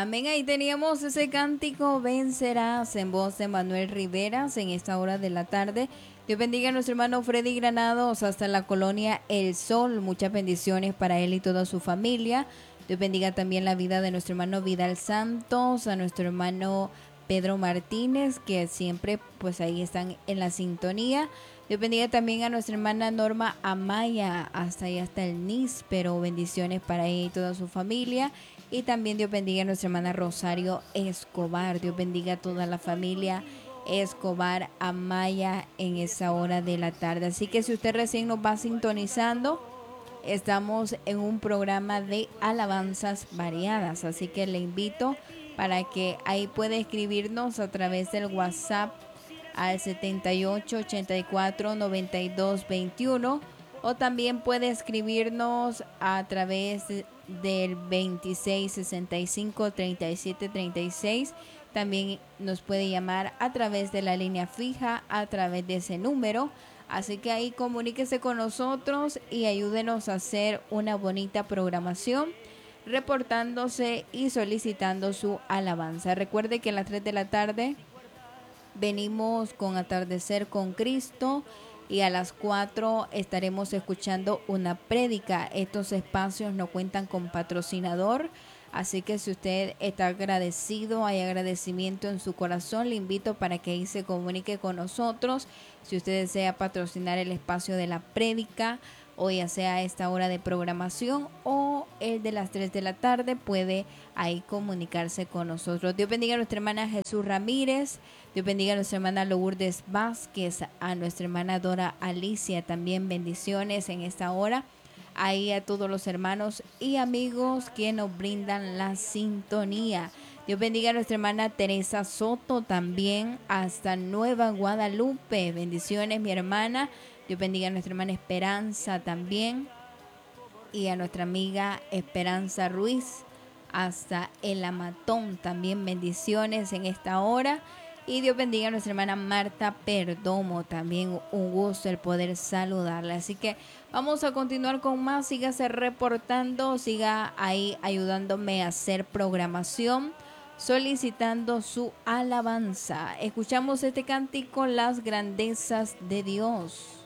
Amén. Ahí teníamos ese cántico Vencerás en voz de Manuel Riveras en esta hora de la tarde. Dios bendiga a nuestro hermano Freddy Granados hasta la colonia El Sol. Muchas bendiciones para él y toda su familia. Dios bendiga también la vida de nuestro hermano Vidal Santos, a nuestro hermano Pedro Martínez, que siempre pues ahí están en la sintonía. Dios bendiga también a nuestra hermana Norma Amaya, hasta ahí hasta el Níspero. Bendiciones para ella y toda su familia. Y también Dios bendiga a nuestra hermana Rosario Escobar. Dios bendiga a toda la familia Escobar Amaya en esa hora de la tarde. Así que si usted recién nos va sintonizando, estamos en un programa de alabanzas variadas. Así que le invito para que ahí pueda escribirnos a través del WhatsApp al 78 84 92 21, o también puede escribirnos a través del 26 65 37 36. También nos puede llamar a través de la línea fija, a través de ese número. Así que ahí comuníquese con nosotros y ayúdenos a hacer una bonita programación, reportándose y solicitando su alabanza. Recuerde que a las 3 de la tarde venimos con Atardecer con Cristo y a las 4 estaremos escuchando una prédica. Estos espacios no cuentan con patrocinador, así que si usted está agradecido, hay agradecimiento en su corazón, le invito para que ahí se comunique con nosotros. Si usted desea patrocinar el espacio de la prédica, o ya sea a esta hora de programación o el de las 3 de la tarde, puede ahí comunicarse con nosotros. Dios bendiga a nuestra hermana Jesús Ramírez. Dios bendiga a nuestra hermana Lourdes Vázquez, a nuestra hermana Dora Alicia, también bendiciones en esta hora. Ahí a todos los hermanos y amigos que nos brindan la sintonía. Dios bendiga a nuestra hermana Teresa Soto también hasta Nueva Guadalupe. Bendiciones, mi hermana. Dios bendiga a nuestra hermana Esperanza también y a nuestra amiga Esperanza Ruiz hasta El Amatón. También bendiciones en esta hora. Y Dios bendiga a nuestra hermana Marta Perdomo. También un gusto el poder saludarla. Así que vamos a continuar con más. Sígase reportando, siga ahí ayudándome a hacer programación, solicitando su alabanza. Escuchamos este cántico, Las grandezas de Dios.